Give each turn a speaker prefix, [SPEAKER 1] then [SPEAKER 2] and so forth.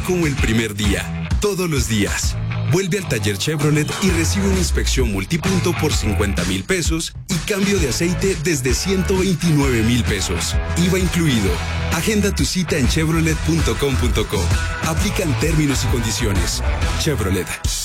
[SPEAKER 1] como el primer día, todos los días. Vuelve al taller Chevrolet y recibe una inspección multipunto por 50,000 pesos y cambio de aceite desde 129,000 pesos. IVA incluido. Agenda tu cita en chevrolet.com.co. Aplican términos y condiciones. Chevrolet.